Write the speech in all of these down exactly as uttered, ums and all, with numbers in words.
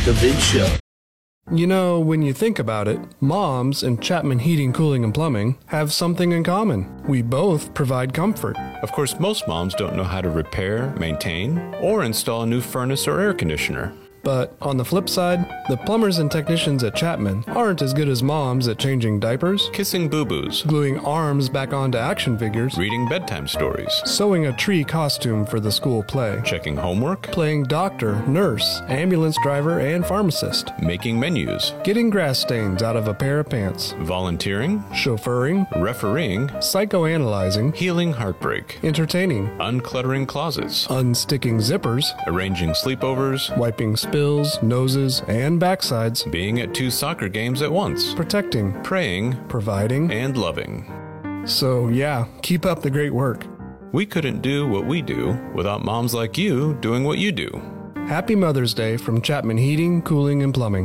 The Vid Show. You know, when you think about it, moms and Chapman Heating, Cooling, and Plumbing have something in common. We both provide comfort. Of course, most moms don't know how to repair, maintain, or install a new furnace or air conditioner. But on the flip side, the plumbers and technicians at Chapman aren't as good as moms at changing diapers, kissing boo-boos, gluing arms back onto action figures, reading bedtime stories, sewing a tree costume for the school play, checking homework, playing doctor, nurse, ambulance driver, and pharmacist, making menus, getting grass stains out of a pair of pants, volunteering, chauffeuring, refereeing, psychoanalyzing, healing heartbreak, entertaining, uncluttering closets, unsticking zippers, arranging sleepovers, wiping spills, noses, and backsides, being at two soccer games at once, protecting, praying, providing, and loving. So yeah, keep up the great work. We couldn't do what we do without moms like you doing what you do. Happy Mother's Day from Chapman Heating, Cooling, and Plumbing.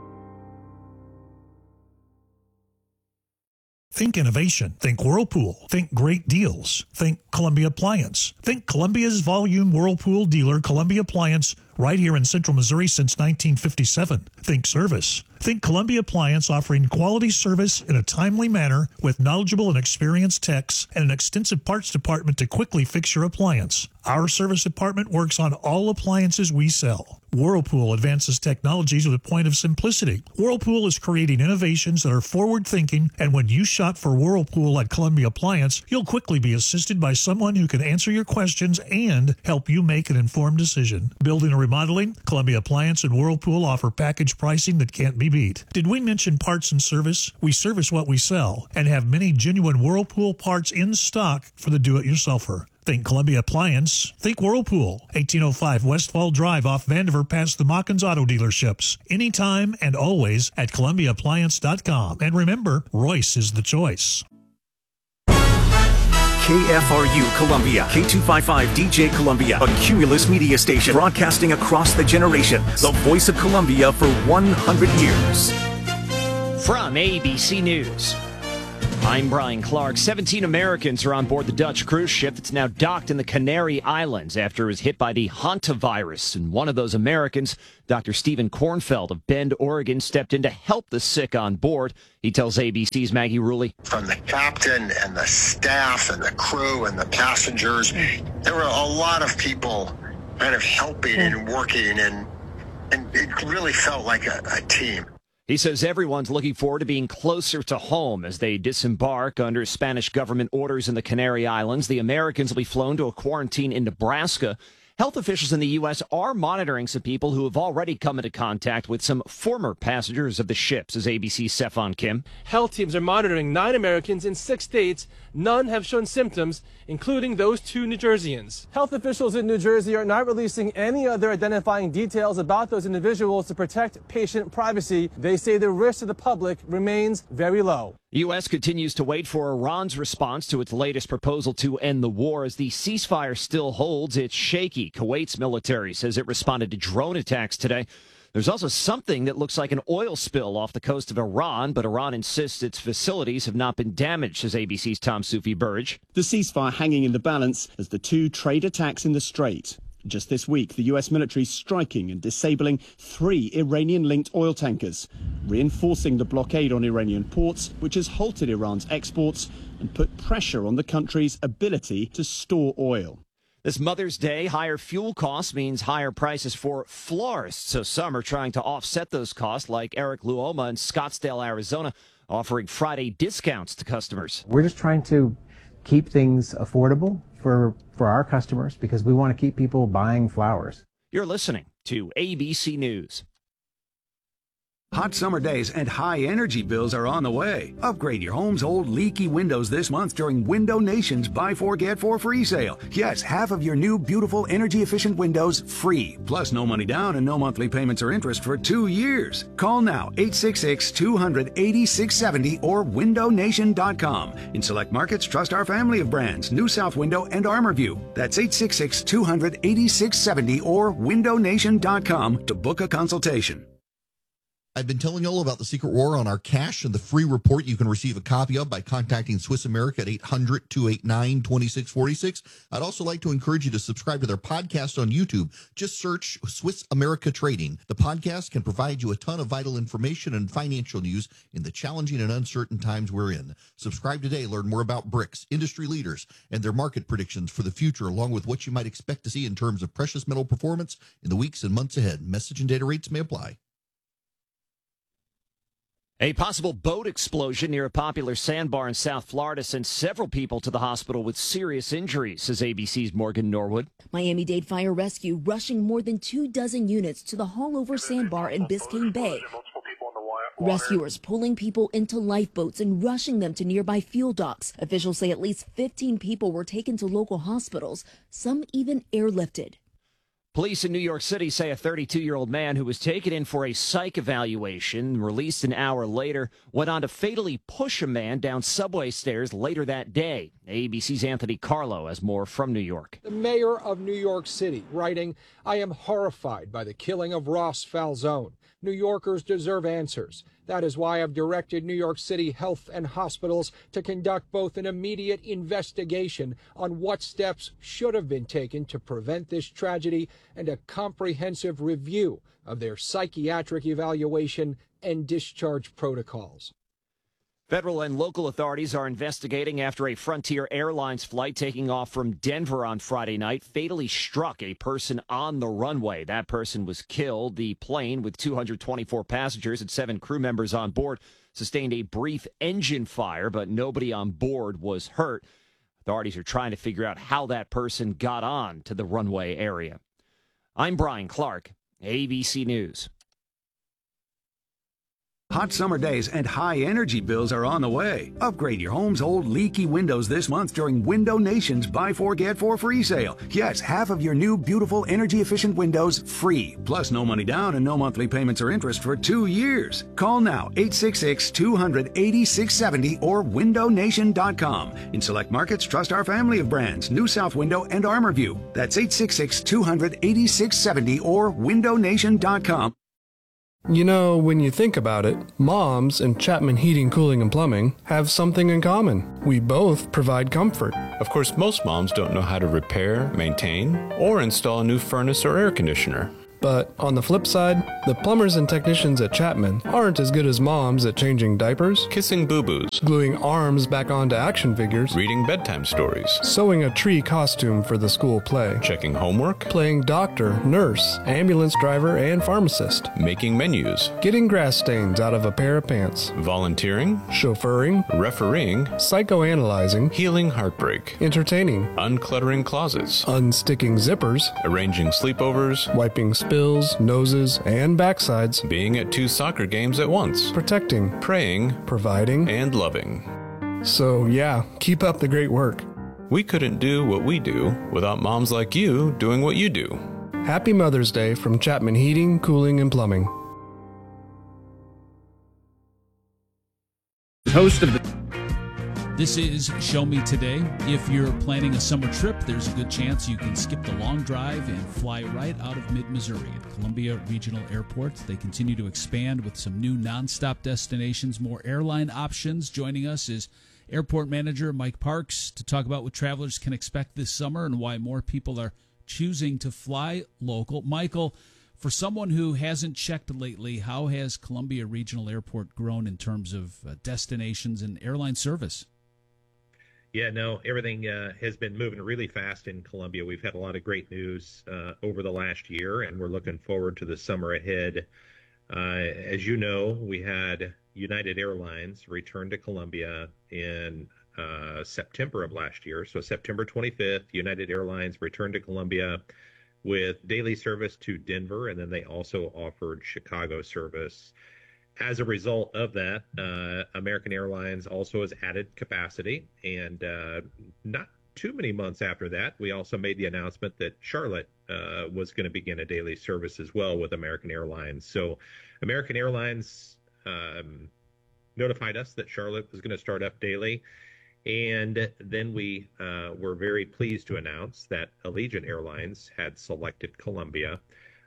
Think innovation. Think Whirlpool. Think great deals. Think Columbia Appliance. Think Columbia's volume Whirlpool dealer, Columbia Appliance, right here in Central Missouri since nineteen fifty-seven. Think service. Think Columbia Appliance, offering quality service in a timely manner with knowledgeable and experienced techs and an extensive parts department to quickly fix your appliance. Our service department works on all appliances we sell. Whirlpool advances technologies with a point of simplicity. Whirlpool is creating innovations that are forward-thinking, and when you shop for Whirlpool at Columbia Appliance, you'll quickly be assisted by someone who can answer your questions and help you make an informed decision. Building or remodeling, Columbia Appliance and Whirlpool offer package pricing that can't be beat. Did we mention parts and service? We service what we sell and have many genuine Whirlpool parts in stock for the do-it-yourselfer. Think Columbia Appliance. Think Whirlpool. eighteen oh five Westfall Drive off Vandiver past the Mockins Auto Dealerships. Anytime and always at Columbia Appliance dot com. And remember, Royce is the choice. K F R U Columbia, K two fifty-five D J Columbia, a Cumulus media station broadcasting across the generations. The voice of Columbia for one hundred years. From A B C News, I'm Brian Clark. seventeen Americans are on board the Dutch cruise ship that's now docked in the Canary Islands after it was hit by the hantavirus. And one of those Americans, Doctor Stephen Kornfeld of Bend, Oregon, stepped in to help the sick on board. He tells A B C's Maggie Rulli. From the captain and the staff and the crew and the passengers, there were a lot of people kind of helping and working, and, and it really felt like a, a team. He says everyone's looking forward to being closer to home as they disembark under Spanish government orders in the Canary Islands. The Americans will be flown to a quarantine in Nebraska. Health officials in the U S are monitoring some people who have already come into contact with some former passengers of the ship, says A B C's Stefan Kim. Health teams are monitoring nine Americans in six states. None have shown symptoms, including those two New Jerseyans. Health officials in New Jersey are not releasing any other identifying details about those individuals to protect patient privacy. They say the risk to the public remains very low. The U S continues to wait for Iran's response to its latest proposal to end the war. As the ceasefire still holds, it's shaky. Kuwait's military says it responded to drone attacks today. There's also something that looks like an oil spill off the coast of Iran, but Iran insists its facilities have not been damaged, says A B C's Tom Sufi Burge. The ceasefire hanging in the balance as the two trade attacks in the Strait. Just this week, the U S military striking and disabling three Iranian-linked oil tankers, reinforcing the blockade on Iranian ports, which has halted Iran's exports and put pressure on the country's ability to store oil. This Mother's Day, higher fuel costs means higher prices for florists. So some are trying to offset those costs, like Eric Luoma in Scottsdale, Arizona, offering Friday discounts to customers. We're just trying to keep things affordable for, for our customers because we want to keep people buying flowers. You're listening to A B C News. Hot summer days and high energy bills are on the way. Upgrade your home's old leaky windows this month during Window Nation's Buy Four Get Four free sale. Yes, half of your new beautiful energy efficient windows free. Plus no money down and no monthly payments or interest for two years. Call now eight six six, two hundred, eighty-six seventy or window nation dot com. In select markets, trust our family of brands, New South Window and ArmorView. That's eight six six, two hundred, eighty-six seventy or window nation dot com to book a consultation. I've been telling you all about the Secret War on our cash and the free report you can receive a copy of by contacting Swiss America at eight hundred, two eight nine, two six four six. I'd also like to encourage you to subscribe to their podcast on YouTube. Just search Swiss America Trading. The podcast can provide you a ton of vital information and financial news in the challenging and uncertain times we're in. Subscribe today. Learn more about bricks, industry leaders, and their market predictions for the future, along with what you might expect to see in terms of precious metal performance in the weeks and months ahead. Message and data rates may apply. A possible boat explosion near a popular sandbar in South Florida sent several people to the hospital with serious injuries, says A B C's Morgan Norwood. Miami-Dade Fire Rescue rushing more than two dozen units to the Haulover Sandbar in Biscayne Bay. Rescuers pulling people into lifeboats and rushing them to nearby fuel docks. Officials say at least fifteen people were taken to local hospitals, some even airlifted. Police in New York City say a thirty-two-year-old man who was taken in for a psych evaluation, released an hour later, went on to fatally push a man down subway stairs later that day. A B C's Anthony Carlo has more from New York. The mayor of New York City writing, "I am horrified by the killing of Ross Falzone. New Yorkers deserve answers. That is why I've directed New York City health and hospitals to conduct both an immediate investigation on what steps should have been taken to prevent this tragedy and a comprehensive review of their psychiatric evaluation and discharge protocols." Federal and local authorities are investigating after a Frontier Airlines flight taking off from Denver on Friday night fatally struck a person on the runway. That person was killed. The plane, with two hundred twenty-four passengers and seven crew members on board, sustained a brief engine fire, but nobody on board was hurt. Authorities are trying to figure out how that person got on to the runway area. I'm Brian Clark, A B C News. Hot summer days and high energy bills are on the way. Upgrade your home's old leaky windows this month during Window Nation's Buy Four Get Four free sale. Yes, half of your new beautiful energy efficient windows free. Plus no money down and no monthly payments or interest for two years. Call now, eight six six, two hundred, eighty-six seventy or window nation dot com. In select markets, trust our family of brands, New South Window and ArmorView. That's eight six six, two hundred, eighty-six seventy or window nation dot com. You know, when you think about it, moms and Chapman Heating, Cooling, and Plumbing have something in common. We both provide comfort. Of course, most moms don't know how to repair, maintain, or install a new furnace or air conditioner. But on the flip side, the plumbers and technicians at Chapman aren't as good as moms at changing diapers, kissing boo-boos, gluing arms back onto action figures, reading bedtime stories, sewing a tree costume for the school play, checking homework, playing doctor, nurse, ambulance driver, and pharmacist, making menus, getting grass stains out of a pair of pants, volunteering, chauffeuring, refereeing, psychoanalyzing, healing heartbreak, entertaining, uncluttering closets, unsticking zippers, arranging sleepovers, wiping spills, noses, and backsides, being at two soccer games at once, protecting, praying, providing, and loving. So yeah, keep up the great work. We couldn't do what we do without moms like you doing what you do. Happy Mother's Day from Chapman Heating, Cooling, and Plumbing. Host of the This is Show Me Today. If you're planning a summer trip, there's a good chance you can skip the long drive and fly right out of mid-Missouri at Columbia Regional Airport. They continue to expand with some new nonstop destinations, more airline options. Joining us is Airport Manager Mike Parks to talk about what travelers can expect this summer and why more people are choosing to fly local. Michael, for someone who hasn't checked lately, how has Columbia Regional Airport grown in terms of uh, destinations and airline service? Yeah, no, everything uh, has been moving really fast in Columbia. We've had a lot of great news uh, over the last year, and we're looking forward to the summer ahead. Uh, as you know, we had United Airlines return to Columbia in uh, September of last year. So September twenty-fifth, United Airlines returned to Columbia with daily service to Denver, and then they also offered Chicago service. As a result of that, uh, American Airlines also has added capacity, and uh, not too many months after that, we also made the announcement that Charlotte uh, was going to begin a daily service as well with American Airlines. So American Airlines um, notified us that Charlotte was going to start up daily, and then we uh, were very pleased to announce that Allegiant Airlines had selected Columbia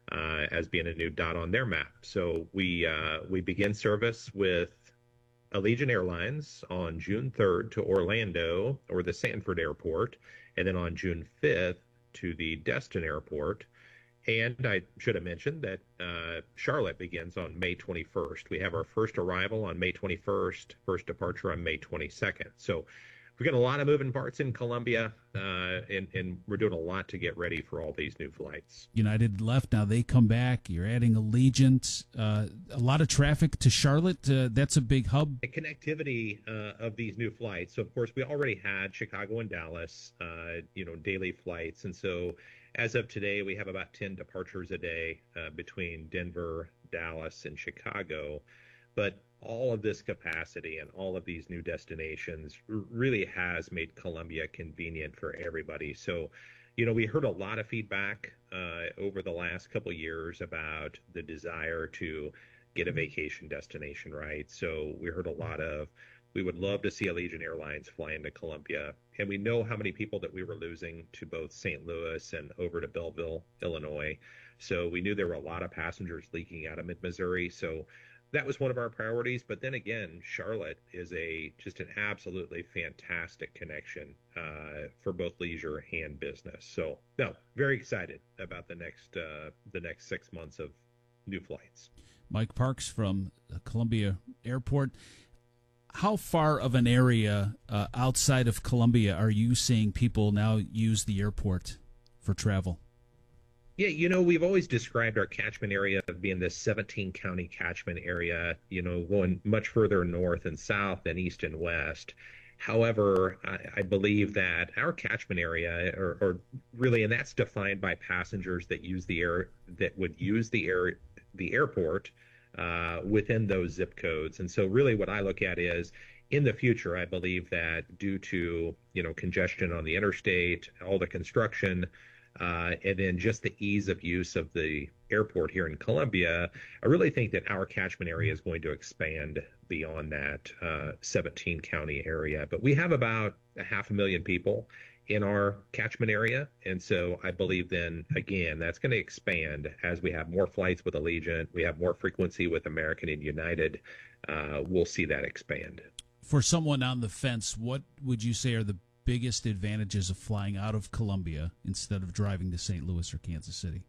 uh, as being a new dot on their map. So we uh, we begin service with Allegiant Airlines on June third to Orlando or the Sanford Airport, and then on June fifth to the Destin Airport. And I should have mentioned that uh, Charlotte begins on May twenty-first. We have our first arrival on May twenty-first, first departure on May twenty-second. So we've got a lot of moving parts in Columbia, uh, and, and we're doing a lot to get ready for all these new flights. United left, now they come back. You're adding Allegiant. Uh, a lot of traffic to Charlotte. Uh, that's a big hub. The connectivity uh, of these new flights. So, of course, we already had Chicago and Dallas, uh, you know, daily flights. And so as of today, we have about ten departures a day uh, between Denver, Dallas, and Chicago. But all of this capacity and all of these new destinations really has made Columbia convenient for everybody. So, you know, we heard a lot of feedback uh, over the last couple of years about the desire to get a vacation destination, right? So we heard a lot of, we would love to see Allegiant Airlines fly into Columbia. And we know how many people that we were losing to both Saint Louis and over to Belleville, Illinois. So we knew there were a lot of passengers leaking out of mid-Missouri. So that was one of our priorities. But then again, Charlotte is a just an absolutely fantastic connection uh, for both leisure and business. So, no, very excited about the next uh, the next six months of new flights. Mike Parks from Columbia Airport. How far of an area uh, outside of Columbia are you seeing people now use the airport for travel? Yeah, you know, we've always described our catchment area of being this seventeen county catchment area, you know, going much further north and south than east and west. However, I, I believe that our catchment area, or, or really, and that's defined by passengers that use the air, that would use the air, the airport uh, within those zip codes. And so really what I look at is, in the future, I believe that due to, you know, congestion on the interstate, all the construction, Uh, and then just the ease of use of the airport here in Columbia, I really think that our catchment area is going to expand beyond that uh, seventeen county area. But we have about a half a million people in our catchment area. And so I believe then, again, that's going to expand as we have more flights with Allegiant, we have more frequency with American and United. Uh, we'll see that expand. For someone on the fence, what would you say are the biggest advantages of flying out of Columbia instead of driving to Saint Louis or Kansas City?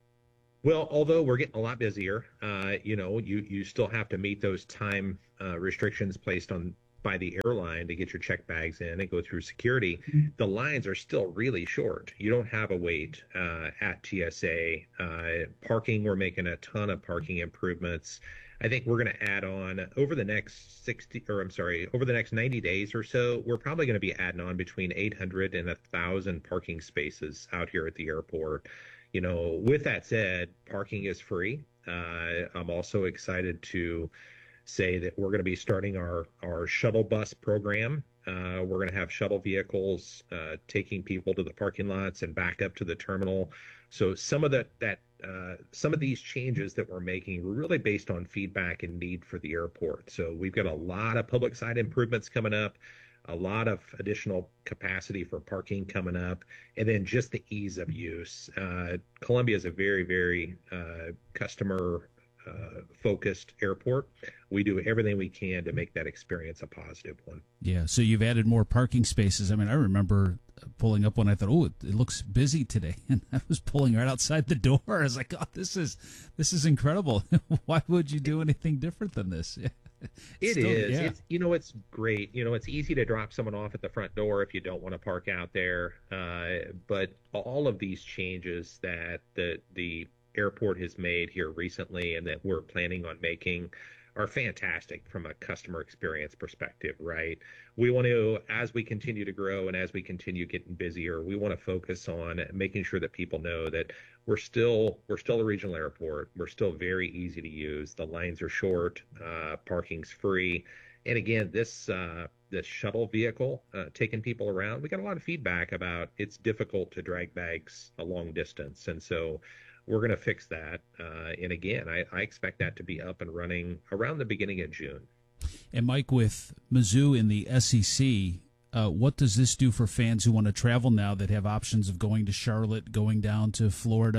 Well, although we're getting a lot busier, uh, you know, you, you still have to meet those time uh, restrictions placed on by the airline to get your check bags in and go through security. Mm-hmm. The lines are still really short. You don't have a wait uh, at T S A. Uh, parking, we're making a ton of parking improvements. I think we're going to add on over the next sixty, or I'm sorry, over the next ninety days or so, we're probably going to be adding on between eight hundred and one thousand parking spaces out here at the airport. You know, with that said, parking is free. Uh, I'm also excited to say that we're going to be starting our, our shuttle bus program. Uh, we're going to have shuttle vehicles uh, taking people to the parking lots and back up to the terminal. So some of that, that uh, some of these changes that we're making were really based on feedback and need for the airport. So we've got a lot of public side improvements coming up, a lot of additional capacity for parking coming up, and then just the ease of use. Uh, Columbia is a very, very uh, customer Uh, focused airport. We do everything we can to make that experience a positive one. Yeah, so you've added more parking spaces. I mean, I remember pulling up when I thought, oh, it, it looks busy today, and I was pulling right outside the door. I was like, oh, this is this is incredible. Why would you do anything different than this? It Still, is. Yeah. It's, you know, it's great. You know, it's easy to drop someone off at the front door if you don't want to park out there. Uh, but all of these changes that the the airport has made here recently and that we're planning on making are fantastic from a customer experience perspective, right? We want to, as we continue to grow and as we continue getting busier, we want to focus on making sure that people know that we're still we're still a regional airport. We're still very easy to use. The lines are short, uh, parking's free. And again, this uh, this shuttle vehicle uh, taking people around, we got a lot of feedback about it's difficult to drag bags a long distance. And so we're going to fix that. Uh, and again, I, I expect that to be up and running around the beginning of June. And Mike, with Mizzou in the S E C, uh, what does this do for fans who want to travel now that have options of going to Charlotte, going down to Florida?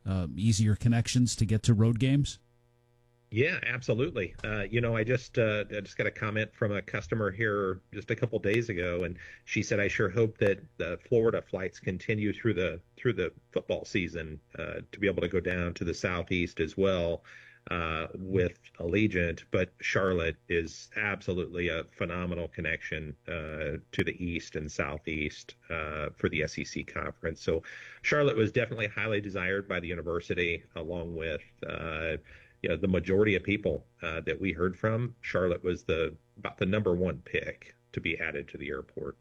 uh, easier connections to get to road games? Yeah, absolutely. Uh, you know, I just uh, I just got a comment from a customer here just a couple days ago, and she said, "I sure hope that the Florida flights continue through the through the football season uh, to be able to go down to the Southeast as well uh, with Allegiant." But Charlotte is absolutely a phenomenal connection uh, to the East and Southeast uh, for the S E C conference. So Charlotte was definitely highly desired by the university, along with uh, you know, the majority of people uh, that we heard from. Charlotte was the about the number one pick to be added to the airport.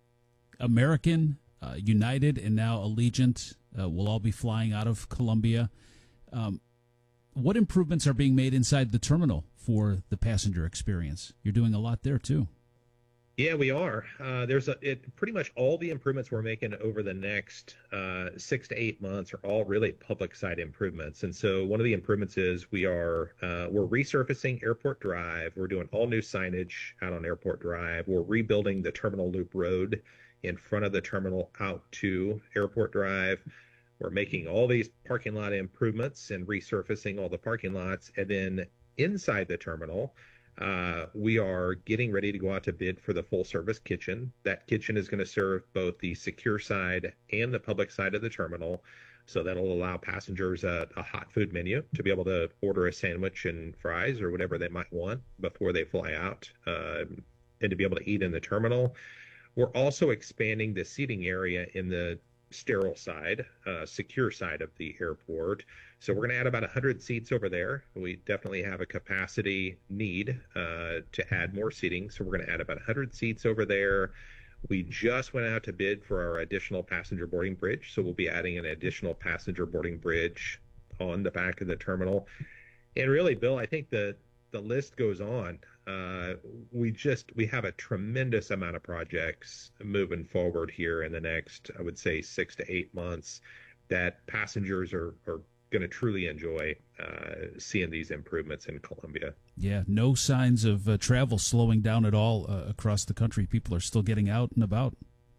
American, uh, United, and now Allegiant uh, will all be flying out of Columbia. Um, what improvements are being made inside the terminal for the passenger experience? You're doing a lot there, too. Yeah, we are. Uh, there's a, it, pretty much all the improvements we're making over the next uh, six to eight months are all really public side improvements. And so one of the improvements is we are uh, we're resurfacing Airport Drive. We're doing all new signage out on Airport Drive. We're rebuilding the Terminal Loop Road in front of the terminal out to Airport Drive. We're making all these parking lot improvements and resurfacing all the parking lots. And then inside the terminal, Uh, we are getting ready to go out to bid for the full-service kitchen. That kitchen is going to serve both the secure side and the public side of the terminal. So that'll allow passengers a, a hot food menu to be able to order a sandwich and fries or whatever they might want before they fly out, uh, and to be able to eat in the terminal. We're also expanding the seating area in the sterile side, uh, secure side of the airport. So we're going to add about one hundred seats over there. We definitely have a capacity need uh, to add more seating. So we're going to add about one hundred seats over there. We just went out to bid for our additional passenger boarding bridge. So we'll be adding an additional passenger boarding bridge on the back of the terminal. And really, Bill, I think the, the list goes on. Uh, we just, we have a tremendous amount of projects moving forward here in the next, I would say, six to eight months that passengers are, are going to truly enjoy uh, seeing these improvements in Columbia. Yeah, no signs of uh, travel slowing down at all uh, across the country. People are still getting out and about.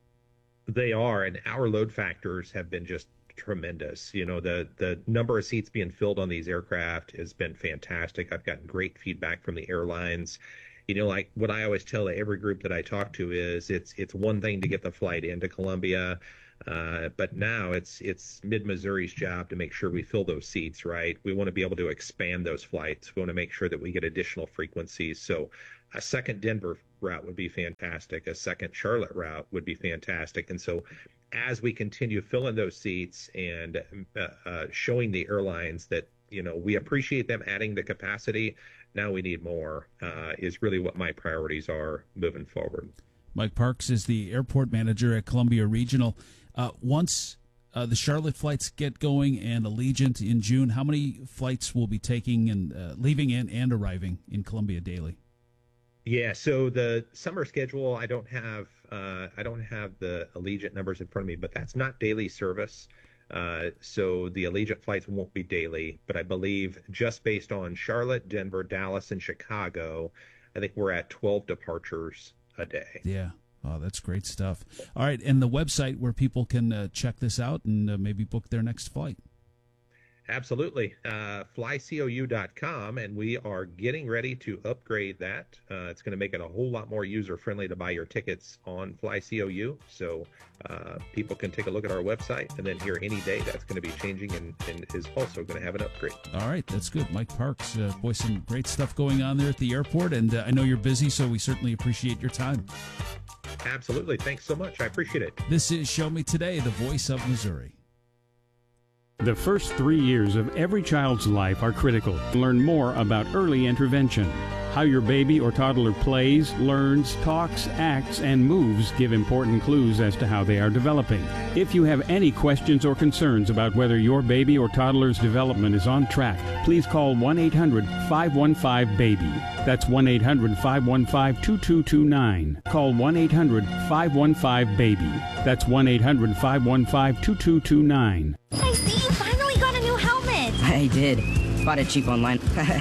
They are, and our load factors have been just tremendous. You know, the the number of seats being filled on these aircraft has been fantastic. I've gotten great feedback from the airlines. You know, like what I always tell every group that I talk to is it's it's one thing to get the flight into Columbia, uh, but now it's it's Mid-Missouri's job to make sure we fill those seats, right? We want to be able to expand those flights. We want to make sure that we get additional frequencies. So a second Denver route would be fantastic. A second Charlotte route would be fantastic. And so as we continue filling those seats and uh, uh, showing the airlines that, you know, we appreciate them adding the capacity, now we need more, uh, is really what my priorities are moving forward. Mike Parks is the airport manager at Columbia Regional. Uh, once uh, the Charlotte flights get going and Allegiant in June, how many flights will be taking and uh, leaving in and arriving in Columbia daily? Yeah, so the summer schedule, I don't have uh, I don't have the Allegiant numbers in front of me, but that's not daily service. Uh, so the Allegiant flights won't be daily, but I believe just based on Charlotte, Denver, Dallas, and Chicago, I think we're at twelve departures a day. Yeah. Oh, that's great stuff. All right, and the website where people can uh, check this out and uh, maybe book their next flight. Absolutely. Uh, fly C O U dot com, and we are getting ready to upgrade that. Uh, it's going to make it a whole lot more user-friendly to buy your tickets on Fly C O U. So uh, people can take a look at our website, and then here any day that's going to be changing and, and is also going to have an upgrade. All right, that's good. Mike Parks, uh, boy, some great stuff going on there at the airport, and uh, I know you're busy, so we certainly appreciate your time. Absolutely. Thanks so much. I appreciate it. This is Show Me Today, the voice of Missouri. The first three years of every child's life are critical. Learn more about early intervention. How your baby or toddler plays, learns, talks, acts, and moves give important clues as to how they are developing. If you have any questions or concerns about whether your baby or toddler's development is on track, please call one eight hundred five one five baby. That's one eight hundred five one five two two two nine. Call one eight hundred five one five baby. That's one eight hundred five one five two two two nine. I see you finally got a new helmet. I did. Bought it cheap online.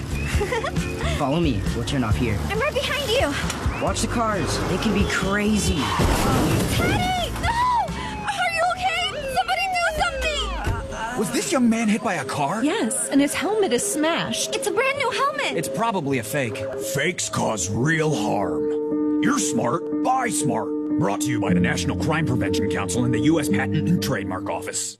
Follow me. We'll turn off here. I'm right behind you. Watch the cars. They can be crazy. Teddy! No! Are you okay? Somebody do something! Uh, uh, Was this young man hit by a car? Yes, and his helmet is smashed. It's a brand new helmet. It's probably a fake. Fakes cause real harm. You're smart, buy smart. Brought to you by the National Crime Prevention Council and the U S Patent and Trademark Office.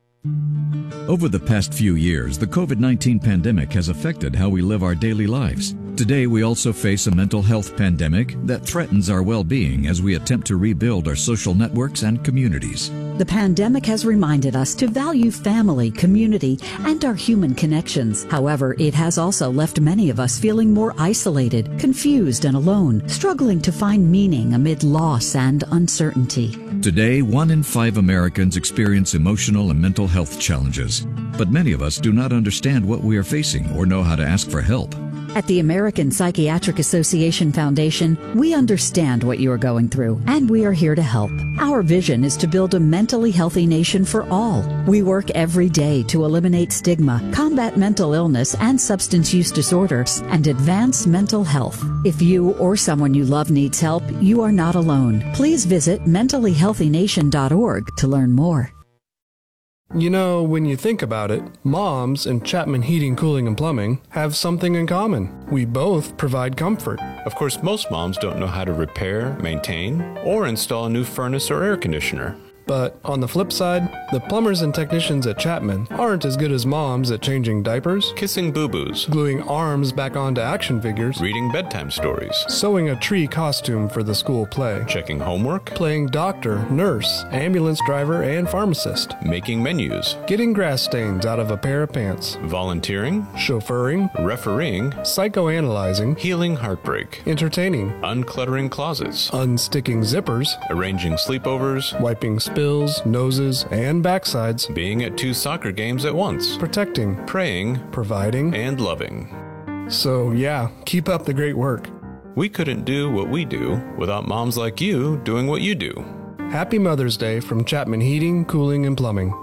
Over the past few years, the COVID nineteen pandemic has affected how we live our daily lives. Today, we also face a mental health pandemic that threatens our well-being as we attempt to rebuild our social networks and communities. The pandemic has reminded us to value family, community, and our human connections. However, it has also left many of us feeling more isolated, confused, and alone, struggling to find meaning amid loss and uncertainty. Today, one in five Americans experience emotional and mental health challenges, but many of us do not understand what we are facing or know how to ask for help. At the American Psychiatric Association Foundation, we understand what you are going through, and we are here to help. Our vision is to build a mentally healthy nation for all. We work every day to eliminate stigma, combat mental illness and substance use disorders, and advance mental health. If you or someone you love needs help, you are not alone. Please visit mentally healthy nation dot org to learn more. You know, when you think about it, moms and Chapman Heating, Cooling, and Plumbing have something in common. We both provide comfort. Of course, most moms don't know how to repair, maintain, or install a new furnace or air conditioner. But on the flip side, the plumbers and technicians at Chapman aren't as good as moms at changing diapers, kissing boo-boos, gluing arms back onto action figures, reading bedtime stories, sewing a tree costume for the school play, checking homework, playing doctor, nurse, ambulance driver, and pharmacist, making menus, getting grass stains out of a pair of pants, volunteering, chauffeuring, refereeing, psychoanalyzing, healing heartbreak, entertaining, uncluttering closets, unsticking zippers, arranging sleepovers, wiping spills, noses, and backsides, being at two soccer games at once, protecting, praying, providing, and loving. So yeah, keep up the great work. We couldn't do what we do without moms like you doing what you do. Happy Mother's Day from Chapman Heating, Cooling, and Plumbing.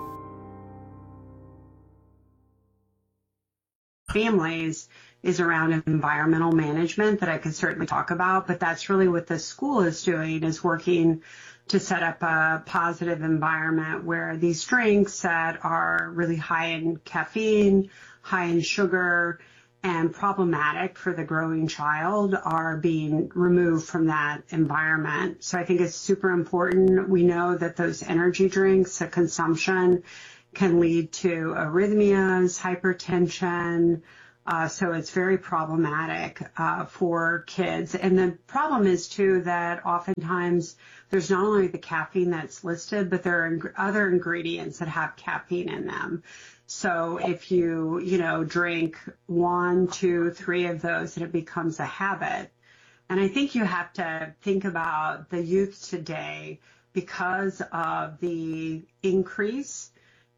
Families is around environmental management that I could certainly talk about, but that's really what the school is doing, is working to set up a positive environment where these drinks that are really high in caffeine, high in sugar, and problematic for the growing child are being removed from that environment. So I think it's super important. We know that those energy drinks, the consumption, can lead to arrhythmias, hypertension. Uh, so it's very problematic uh, for kids. And the problem is, too, that oftentimes there's not only the caffeine that's listed, but there are ing- other ingredients that have caffeine in them. So if you, you know, drink one, two, three of those, and it becomes a habit. And I think you have to think about the youth today because of the increase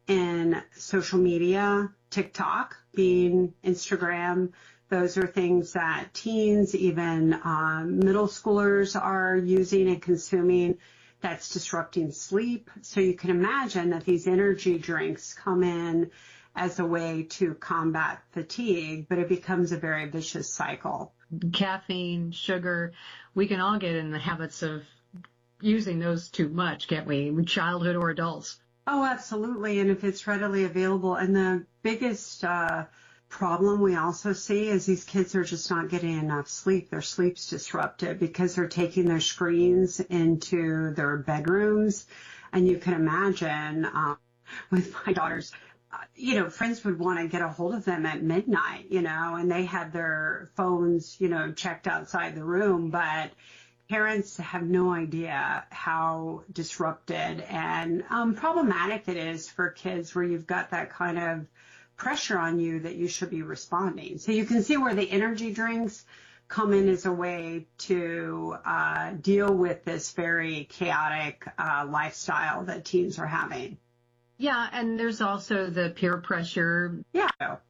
in social media, TikTok being Instagram. Those are things that teens, even um, middle schoolers are using and consuming. That's disrupting sleep. So you can imagine that these energy drinks come in as a way to combat fatigue, but it becomes a very vicious cycle. Caffeine, sugar, we can all get in the habits of using those too much, can't we? Childhood or adults. Oh, absolutely. And if it's readily available. And the biggest uh, problem we also see is these kids are just not getting enough sleep. Their sleep's disrupted because they're taking their screens into their bedrooms. And you can imagine uh, with my daughters, uh, you know, friends would want to get a hold of them at midnight, you know, and they had their phones, you know, checked outside the room. But parents have no idea how disrupted and um, problematic it is for kids where you've got that kind of pressure on you that you should be responding. So you can see where the energy drinks come in as a way to uh, deal with this very chaotic uh, lifestyle that teens are having. Yeah, and there's also the peer pressure. Yeah.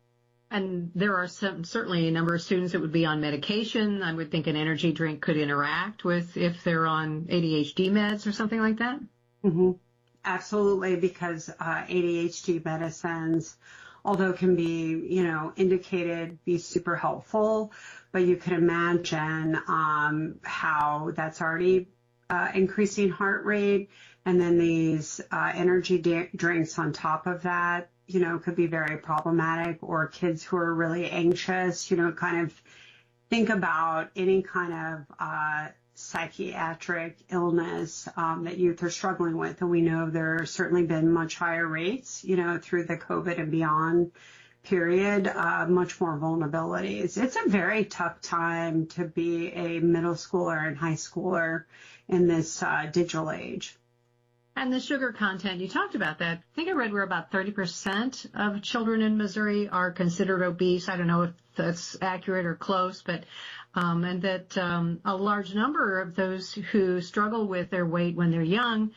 And there are some, certainly a number of students that would be on medication. I would think an energy drink could interact with if they're on A D H D meds or something like that. Mm-hmm. Absolutely, because uh, A D H D medicines, although can be, you know, indicated, be super helpful, but you can imagine um, how that's already uh, increasing heart rate. And then these uh, energy da- drinks on top of that, you know, could be very problematic, or kids who are really anxious, you know, kind of think about any kind of uh, psychiatric illness um, that youth are struggling with. And we know there's certainly been much higher rates, you know, through the COVID and beyond period, uh, much more vulnerabilities. It's a very tough time to be a middle schooler and high schooler in this uh, digital age. And the sugar content, you talked about that. I think I read where about thirty percent of children in Missouri are considered obese. I don't know if that's accurate or close, but um, and that um, a large number of those who struggle with their weight when they're young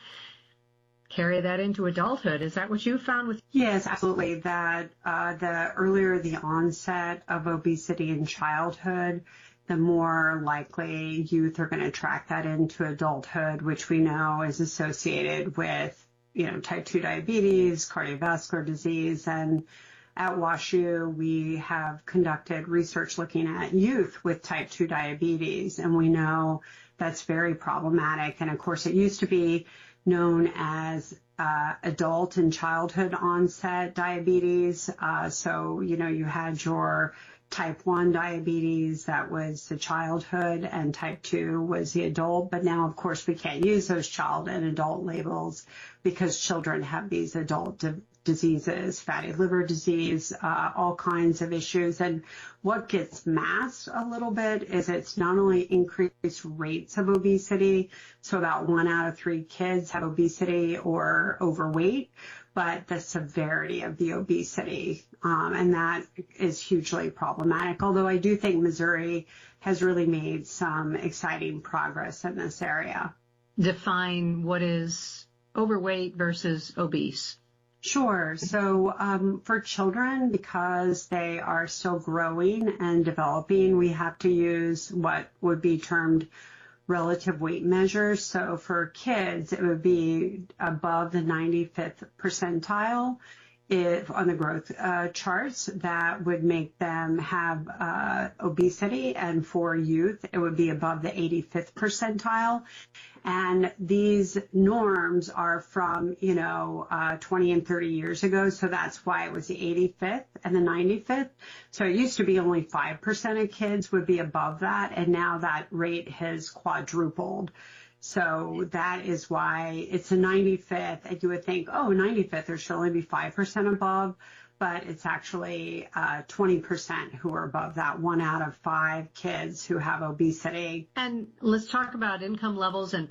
carry that into adulthood. Is that what you found with? Yes, absolutely. That uh, the earlier the onset of obesity in childhood, the more likely youth are going to track that into adulthood, which we know is associated with, you know, type two diabetes, cardiovascular disease. And at WashU, we have conducted research looking at youth with type two diabetes, and we know that's very problematic. And of course, it used to be known as uh, adult and childhood onset diabetes. Uh, so, you know, you had your type one diabetes, that was the childhood, and type two was the adult. But now, of course, we can't use those child and adult labels because children have these adult di- diseases, fatty liver disease, uh, all kinds of issues. And what gets masked a little bit is it's not only increased rates of obesity, so about one out of three kids have obesity or overweight, but the severity of the obesity, um, and that is hugely problematic. Although I do think Missouri has really made some exciting progress in this area. Define what is overweight versus obese. Sure. So um, for children, because they are still growing and developing, we have to use what would be termed relative weight measures. So for kids, it would be above the ninety-fifth percentile if on the growth uh, charts that would make them have uh, obesity. And for youth, it would be above the eighty-fifth percentile. And these norms are from, you know, uh, twenty and thirty years ago. So that's why it was the eighty-fifth and the ninety-fifth. So it used to be only five percent of kids would be above that. And now that rate has quadrupled. So that is why it's a ninety-fifth. And you would think, oh, ninety-fifth, there should only be five percent above. But it's actually uh, twenty percent who are above that, one out of five kids who have obesity. And let's talk about income levels and